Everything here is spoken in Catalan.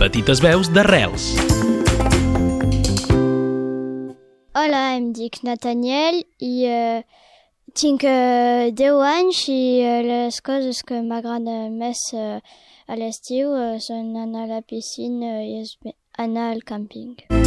Petites veus d'arrels. Hola, em dic Nathaniel i tinc 10 anys i les coses que m'agraden més a l'estiu són anar a la piscina i anar al càmping.